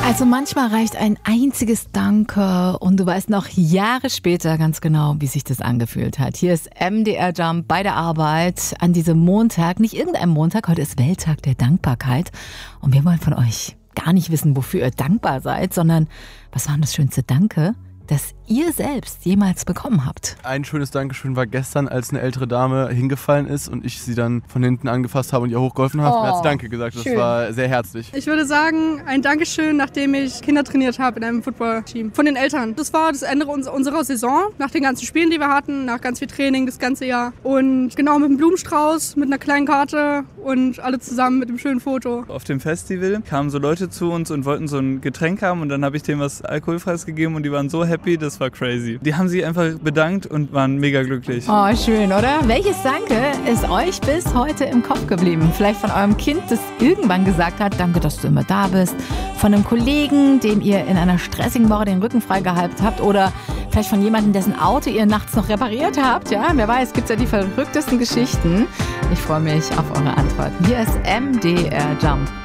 Also manchmal reicht ein einziges Danke und du weißt noch Jahre später ganz genau, wie sich das angefühlt hat. Hier ist MDR Jump bei der Arbeit an diesem Montag, nicht irgendeinem Montag, heute ist Welttag der Dankbarkeit und wir wollen von euch gar nicht wissen, wofür ihr dankbar seid, sondern was war das schönste Danke, das ihr selbst jemals bekommen habt? Ein schönes Dankeschön war gestern, als eine ältere Dame hingefallen ist und ich sie dann von hinten angefasst habe und ihr hochgeholfen habe. Und hat sie Danke gesagt. Das war sehr herzlich. Ich würde sagen, ein Dankeschön, nachdem ich Kinder trainiert habe in einem Footballteam. Von den Eltern. Das war das Ende unserer Saison, nach den ganzen Spielen, die wir hatten, nach ganz viel Training das ganze Jahr. Und genau mit einem Blumenstrauß, mit einer kleinen Karte und alle zusammen mit einem schönen Foto. Auf dem Festival kamen so Leute zu uns und wollten so ein Getränk haben und dann habe ich denen was Alkoholfreies gegeben und die waren so happy, das war crazy. Die haben sich einfach bedankt und waren mega glücklich. Oh, schön, oder? Welches Danke ist euch bis heute im Kopf geblieben? Vielleicht von eurem Kind, das irgendwann gesagt hat, danke, dass du immer da bist. Von einem Kollegen, dem ihr in einer stressigen Woche den Rücken freigehalten habt. Oder vielleicht von jemandem, dessen Auto ihr nachts noch repariert habt. Ja, wer weiß, gibt's ja die verrücktesten Geschichten. Ich freue mich auf eure Antworten. Hier ist MDR Jump.